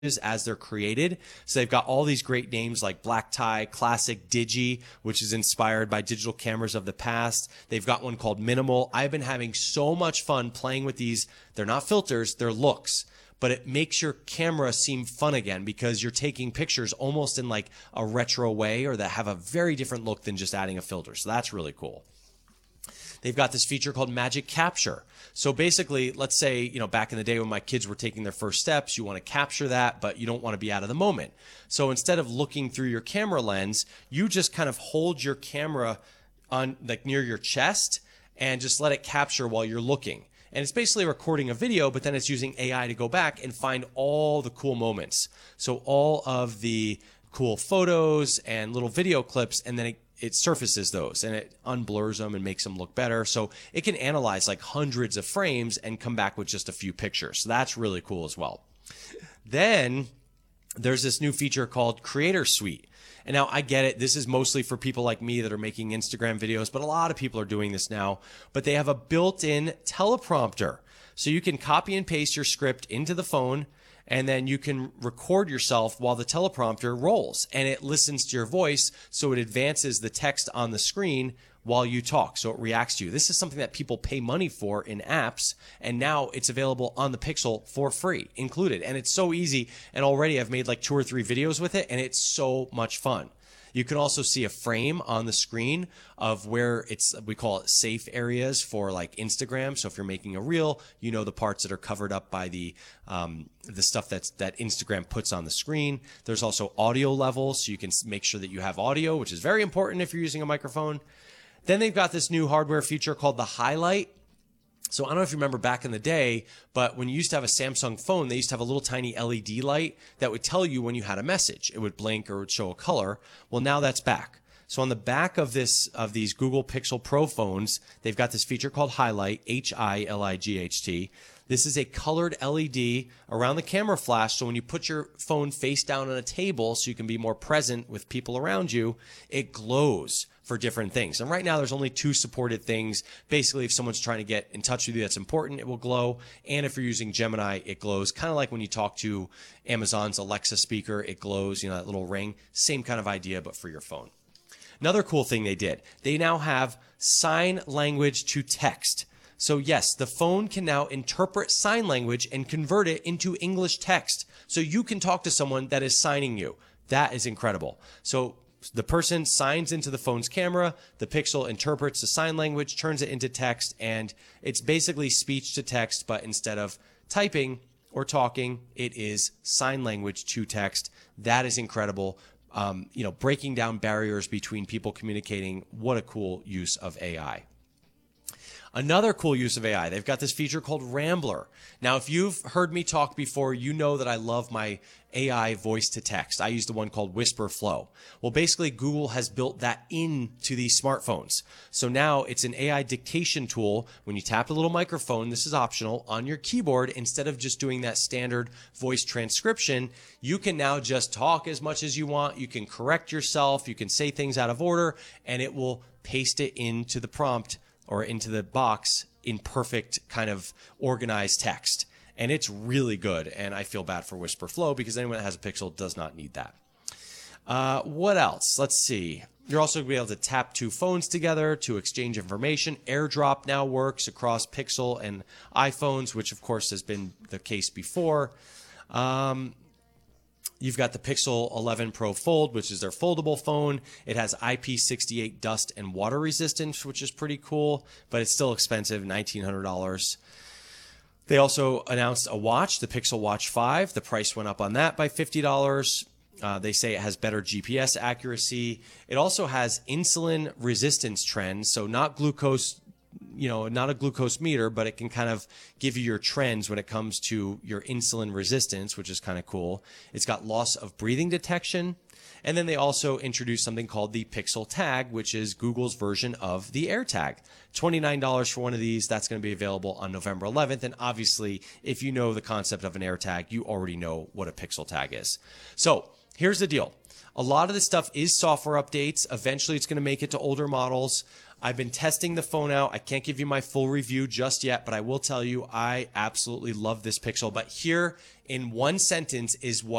as they're created. So they've got all these great names like Black Tie, Classic, Digi, which is inspired by digital cameras of the past. They've got one called Minimal. I've been having so much fun playing with these. They're not filters, they're looks, but it makes your camera seem fun again because you're taking pictures almost in like a retro way or that have a very different look than just adding a filter. So that's really cool. They've got this feature called Magic Capture. So basically, let's say, back in the day when my kids were taking their first steps, you want to capture that, but you don't want to be out of the moment. So instead of looking through your camera lens, you just kind of hold your camera on like near your chest and just let it capture while you're looking. And it's basically recording a video, but then it's using AI to go back and find all the cool moments. So all of the cool photos and little video clips, and then it surfaces those and it unblurs them and makes them look better. So it can analyze like hundreds of frames and come back with just a few pictures. So that's really cool as well. Then there's this new feature called Creator Suite. And now I get it. This is mostly for people like me that are making Instagram videos, but a lot of people are doing this now. But they have a built-in teleprompter. So you can copy and paste your script into the phone, and then you can record yourself while the teleprompter rolls and it listens to your voice. So it advances the text on the screen while you talk. So it reacts to you. This is something that people pay money for in apps. And now it's available on the Pixel for free included. And it's so easy. And already I've made like 2 or 3 videos with it and it's so much fun. You can also see a frame on the screen of where we call it safe areas for like Instagram. So if you're making a reel, the parts that are covered up by the stuff that Instagram puts on the screen. There's also audio levels, so you can make sure that you have audio, which is very important if you're using a microphone. Then they've got this new hardware feature called the highlight. So I don't know if you remember back in the day, but when you used to have a Samsung phone, they used to have a little tiny LED light that would tell you when you had a message. It would blink or it would show a color. Well, now that's back. So on the back of these Google Pixel Pro phones, they've got this feature called Highlight, H-I-L-I-G-H-T. This is a colored LED around the camera flash. So when you put your phone face down on a table so you can be more present with people around you, it glows for different things. And right now there's only 2 supported things. Basically, if someone's trying to get in touch with you that's important, it will glow. And if you're using Gemini, it glows. Kind of like when you talk to Amazon's Alexa speaker, it glows, that little ring. Same kind of idea, but for your phone. Another cool thing they did, they now have sign language to text. So yes, the phone can now interpret sign language and convert it into English text. So you can talk to someone that is signing you. That is incredible. So the person signs into the phone's camera, the Pixel interprets the sign language, turns it into text, and it's basically speech to text, but instead of typing or talking, it is sign language to text. That is incredible. Breaking down barriers between people communicating. What a cool use of AI. Another cool use of AI, they've got this feature called Rambler. Now, if you've heard me talk before, you know that I love my AI voice to text. I use the one called Whisper Flow. Well, basically, Google has built that into these smartphones. So now it's an AI dictation tool. When you tap the little microphone, this is optional, on your keyboard, instead of just doing that standard voice transcription, you can now just talk as much as you want. You can correct yourself. You can say things out of order, and it will paste it into the prompt or into the box in perfect kind of organized text. And it's really good. And I feel bad for Whisper Flow because anyone that has a Pixel does not need that. What else? Let's see. You're also going to be able to tap 2 phones together to exchange information. AirDrop now works across Pixel and iPhones, which of course has been the case before. You've got the Pixel 11 Pro Fold, which is their foldable phone. It has IP68 dust and water resistance, which is pretty cool, but it's still expensive, $1,900. They also announced a watch, the Pixel Watch 5. The price went up on that by $50. They say it has better GPS accuracy. It also has insulin resistance trends, so not glucose, not a glucose meter, but it can kind of give you your trends when it comes to your insulin resistance, which is kind of cool. It's got loss of breathing detection. And then they also introduced something called the Pixel Tag, which is Google's version of the AirTag. $29 for one of these. That's going to be available on November 11th. And obviously, if you know the concept of an AirTag, you already know what a Pixel Tag is. So here's the deal. A lot of this stuff is software updates. Eventually, it's going to make it to older models. I've been testing the phone out. I can't give you my full review just yet, but I will tell you I absolutely love this Pixel. But here in one sentence is what